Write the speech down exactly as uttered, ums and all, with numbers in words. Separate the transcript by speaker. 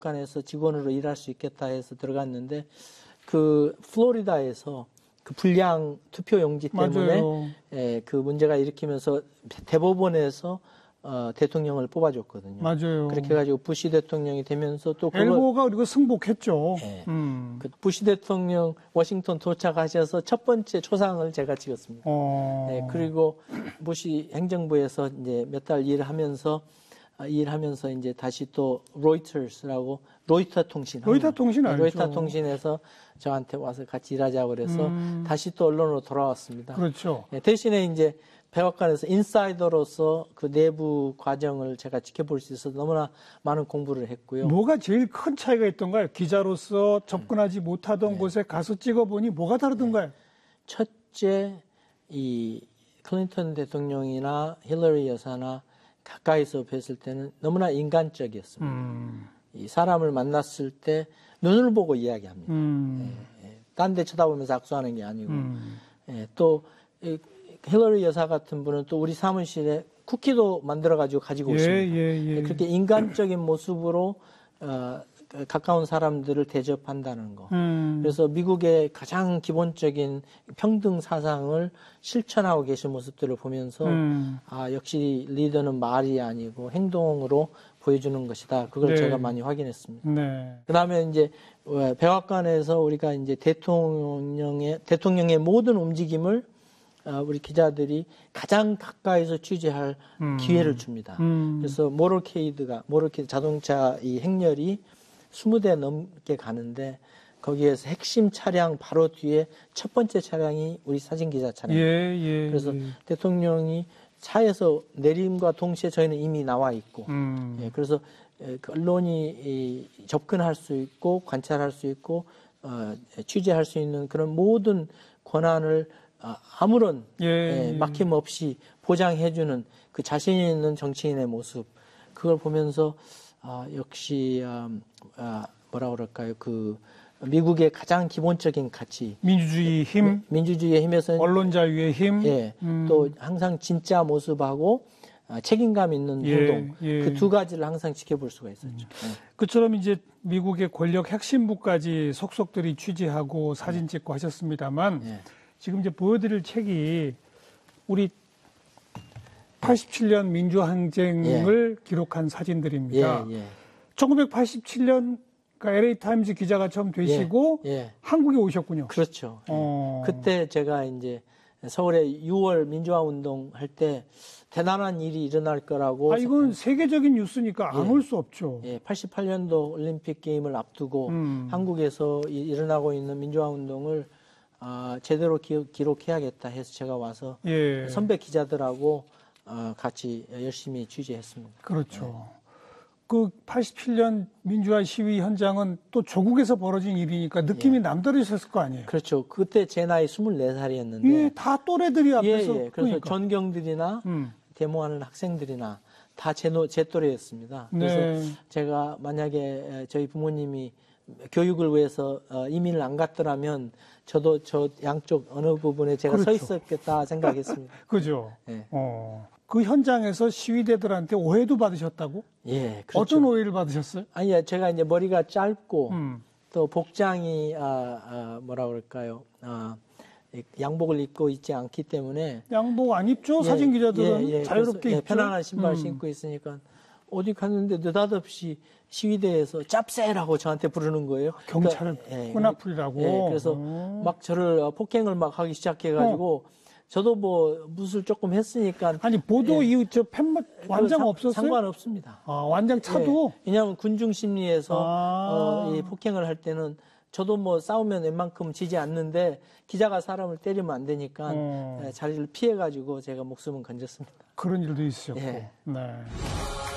Speaker 1: 북한에서 직원으로 일할 수 있겠다 해서 들어갔는데 그 플로리다에서 그 불량 투표 용지 때문에 예, 그 문제가 일으키면서 대법원에서 어, 대통령을 뽑아줬거든요.
Speaker 2: 맞아요.
Speaker 1: 그렇게 해가지고 부시 대통령이 되면서 또 그걸,
Speaker 2: 엘고가 그리고 승복했죠.
Speaker 1: 예,
Speaker 2: 음.
Speaker 1: 그 부시 대통령 워싱턴 도착하셔서 첫 번째 초상을 제가 찍었습니다.
Speaker 2: 어.
Speaker 1: 예, 그리고 부시 행정부에서 이제 몇 달 일하면서 아, 일하면서 이제 다시 또 로이터스라고 로이터 통신
Speaker 2: 로이터 통신 알죠.
Speaker 1: 로이터 통신에서 저한테 와서 같이 일하자고 그래서 음. 다시 또 언론으로 돌아왔습니다.
Speaker 2: 그렇죠.
Speaker 1: 예, 대신에 이제 백악관에서 인사이더로서 그 내부 과정을 제가 지켜볼 수 있어서 너무나 많은 공부를 했고요.
Speaker 2: 뭐가 제일 큰 차이가 있던가요? 기자로서 접근하지 음. 못하던 네. 곳에 가서 찍어보니 뭐가 다르던가요? 네.
Speaker 1: 첫째, 이 클린턴 대통령이나 힐러리 여사나 가까이서 뵀을 때는 너무나 인간적이었습니다. 음. 이 사람을 만났을 때 눈을 보고 이야기합니다. 음. 예, 예. 딴 데 쳐다보면서 악수하는 게 아니고 음. 예, 또 이, 힐러리 여사 같은 분은 또 우리 사무실에 쿠키도 만들어가지고 가지고
Speaker 2: 예,
Speaker 1: 오십니다.
Speaker 2: 예, 예.
Speaker 1: 그렇게 인간적인 모습으로 어, 가까운 사람들을 대접한다는 거. 음. 그래서 미국의 가장 기본적인 평등 사상을 실천하고 계신 모습들을 보면서 음. 아 역시 리더는 말이 아니고 행동으로 보여주는 것이다. 그걸 네. 제가 많이 확인했습니다. 네. 그다음에 이제 백악관에서 우리가 이제 대통령의 대통령의 모든 움직임을 우리 기자들이 가장 가까이서 취재할 음. 기회를 줍니다. 음. 그래서 모럴케이드가 모럴케이드 자동차 이 행렬이 스무 대 넘게 가는데 거기에서 핵심 차량 바로 뒤에 첫 번째 차량이 우리 사진기자 차량입니다.
Speaker 2: 예, 예,
Speaker 1: 그래서
Speaker 2: 예.
Speaker 1: 대통령이 차에서 내림과 동시에 저희는 이미 나와 있고 음. 예, 그래서 그 언론이 이, 접근할 수 있고 관찰할 수 있고 어, 취재할 수 있는 그런 모든 권한을 아, 아무런
Speaker 2: 예,
Speaker 1: 예, 막힘없이 보장해주는 그 자신 있는 정치인의 모습 그걸 보면서 아, 역시 아, 아, 뭐라 그럴까요? 그 미국의 가장 기본적인 가치
Speaker 2: 민주주의 힘,
Speaker 1: 민주주의의 힘에서
Speaker 2: 언론 자유의 힘,
Speaker 1: 예, 음. 또 항상 진짜 모습하고 아, 책임감 있는
Speaker 2: 예,
Speaker 1: 행동
Speaker 2: 예.
Speaker 1: 그 두 가지를 항상 지켜볼 수가 있었죠. 음. 예.
Speaker 2: 그처럼 이제 미국의 권력 핵심부까지 속속들이 취재하고 사진 찍고 하셨습니다만. 예. 지금 이제 보여드릴 책이 우리 팔십칠 년 민주항쟁을 예. 기록한 사진들입니다. 예, 예. 천구백팔십칠 년 그러니까 엘에이 타임즈 기자가 처음 되시고 예, 예. 한국에 오셨군요.
Speaker 1: 그렇죠.
Speaker 2: 어.
Speaker 1: 그때 제가 이제 서울에 유월 민주화 운동 할 때 대단한 일이 일어날 거라고.
Speaker 2: 아, 이건 세계적인 뉴스니까 안 올 수
Speaker 1: 예.
Speaker 2: 없죠.
Speaker 1: 예, 팔십팔 년도 올림픽 게임을 앞두고 음. 한국에서 이, 일어나고 있는 민주화 운동을 아, 제대로 기, 기록해야겠다 해서 제가 와서 예. 선배 기자들하고 어, 같이 열심히 취재했습니다.
Speaker 2: 그렇죠.
Speaker 1: 네.
Speaker 2: 그 팔십칠 년 민주화 시위 현장은 또 조국에서 벌어진 일이니까 느낌이 예. 남다르셨을 거 아니에요?
Speaker 1: 그렇죠. 그때 제 나이 스물네 살이었는데.
Speaker 2: 예, 다 또래들이 앞에서.
Speaker 1: 예, 예. 그래서
Speaker 2: 그러니까.
Speaker 1: 전경들이나 음. 데모하는 학생들이나 다 제 제 또래였습니다. 그래서 네. 제가 만약에 저희 부모님이 교육을 위해서 이민을 안 갔더라면 저도 저 양쪽 어느 부분에 제가 그렇죠. 서 있었겠다 생각했습니다.
Speaker 2: 그죠. 네. 어. 그 현장에서 시위대들한테 오해도 받으셨다고?
Speaker 1: 예. 그렇죠.
Speaker 2: 어떤 오해를 받으셨어요?
Speaker 1: 아니, 제가 이제 머리가 짧고 음. 또 복장이 아, 아 뭐라 그럴까요? 아, 양복을 입고 있지 않기 때문에
Speaker 2: 양복 안 입죠? 예, 사진 기자들은
Speaker 1: 예, 예.
Speaker 2: 자유롭게
Speaker 1: 예,
Speaker 2: 입죠.
Speaker 1: 편안한 신발
Speaker 2: 음.
Speaker 1: 신고 있으니까 어디 갔는데 느닷없이 시위대에서 짭새라고 저한테 부르는 거예요.
Speaker 2: 경찰은
Speaker 1: 그러니까,
Speaker 2: 끈앞풀이라고.
Speaker 1: 예, 그래서 오. 막 저를 폭행을 막 하기 시작해가지고 어. 저도 뭐 무술 조금 했으니까.
Speaker 2: 아니 보도 예. 이후 저 펜 완장
Speaker 1: 상,
Speaker 2: 없었어요?
Speaker 1: 상관없습니다.
Speaker 2: 아 완장 차도?
Speaker 1: 예, 왜냐하면 군중 심리에서
Speaker 2: 아.
Speaker 1: 어, 이 폭행을 할 때는 저도 뭐 싸우면 웬만큼 지지 않는데 기자가 사람을 때리면 안 되니까 어. 자리를 피해가지고 제가 목숨은 건졌습니다.
Speaker 2: 그런 일도 있으셨고.
Speaker 1: 예.
Speaker 2: 네.